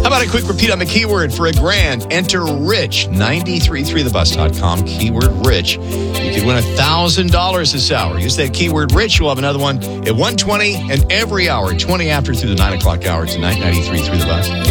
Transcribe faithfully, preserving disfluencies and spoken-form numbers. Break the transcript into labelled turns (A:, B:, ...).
A: How about a quick repeat on the keyword for a grand? Enter RICH, nine three three the bus dot com, keyword RICH. You could win one thousand dollars this hour. Use that keyword RICH. We'll have another one at one twenty and every hour, twenty after through the nine o'clock hour tonight, ninety-three point three The Bus.